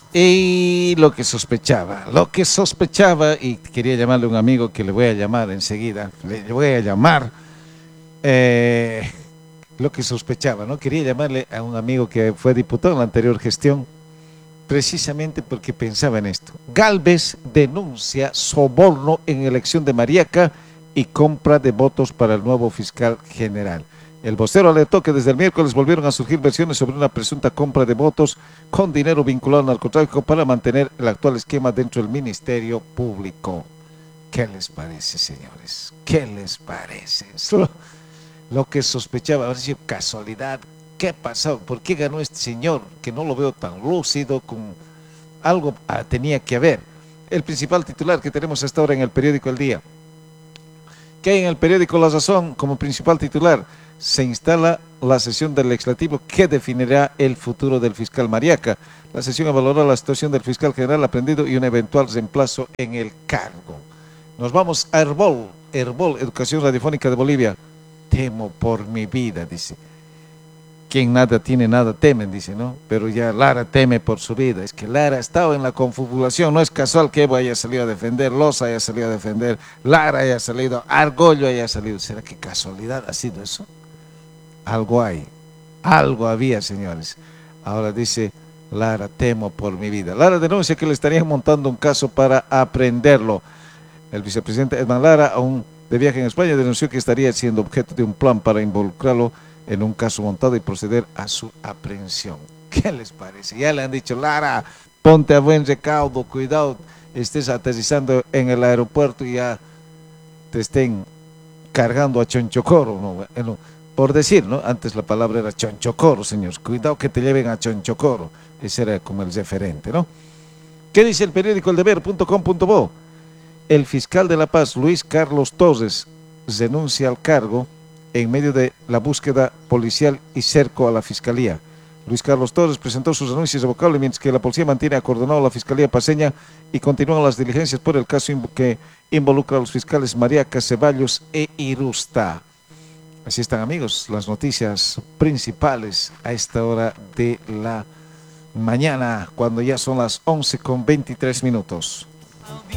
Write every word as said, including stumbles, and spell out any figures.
Y lo que sospechaba, lo que sospechaba, y quería llamarle a un amigo que le voy a llamar enseguida, le voy a llamar, eh, lo que sospechaba, ¿no? Quería llamarle a un amigo que fue diputado en la anterior gestión, precisamente porque pensaba en esto. Gálvez denuncia soborno en elección de Mariaca y compra de votos para el nuevo fiscal general. El vocero alertó que desde el miércoles volvieron a surgir versiones sobre una presunta compra de votos con dinero vinculado al narcotráfico para mantener el actual esquema dentro del Ministerio Público. ¿Qué les parece, señores? ¿Qué les parece? Eso, lo que sospechaba, haber sido casualidad. ¿Qué pasó? ¿Por qué ganó este señor? Que no lo veo tan lúcido, con algo ah, tenía que haber. El principal titular que tenemos hasta ahora en el periódico El Día. ¿Qué hay en el periódico La Razón como principal titular? Se instala la sesión del legislativo que definirá el futuro del fiscal Mariaca. La sesión evaluará la situación del fiscal general aprendido y un eventual reemplazo en el cargo. Nos vamos a Herbol, Herbol, Educación Radiofónica de Bolivia. Temo por mi vida, dice. Quien nada tiene, nada temen, dice, ¿no? Pero ya Lara teme por su vida. Es que Lara ha estado en la confabulación. No es casual que Evo haya salido a defender, Loza haya salido a defender, Lara haya salido, Argollo haya salido. ¿Será que casualidad ha sido eso? Algo hay. Algo había, señores. Ahora dice Lara, temo por mi vida. Lara denuncia que le estarían montando un caso para aprenderlo. El vicepresidente Edman Lara, aún de viaje en España, denunció que estaría siendo objeto de un plan para involucrarlo en un caso montado y proceder a su aprehensión. ¿Qué les parece? Ya le han dicho, Lara, ponte a buen recaudo, cuidado, estés aterrizando en el aeropuerto y ya te estén cargando a Chonchocoro, ¿no? Bueno, por decir, ¿no? Antes la palabra era Chonchocoro, señores, cuidado que te lleven a Chonchocoro. Ese era como el referente, ¿no? ¿Qué dice el periódico el deber punto com punto bo? El fiscal de La Paz, Luis Carlos Torres, renuncia al cargo en medio de la búsqueda policial y cerco a la fiscalía. Luis Carlos Torres presentó sus renuncias revocables mientras que la policía mantiene acordonado a la fiscalía paceña y continúan las diligencias por el caso que involucra a los fiscales Mariaca, Ceballos e Irusta. Así están, amigos, las noticias principales a esta hora de la mañana, cuando ya son las once con veintitrés minutos.